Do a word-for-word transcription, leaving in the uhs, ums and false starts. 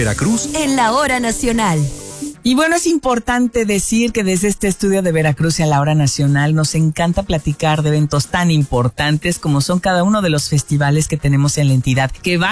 Veracruz en la hora nacional. Y bueno, es importante decir que desde este estudio de Veracruz y a la hora nacional nos encanta platicar de eventos tan importantes como son cada uno de los festivales que tenemos en la entidad, que va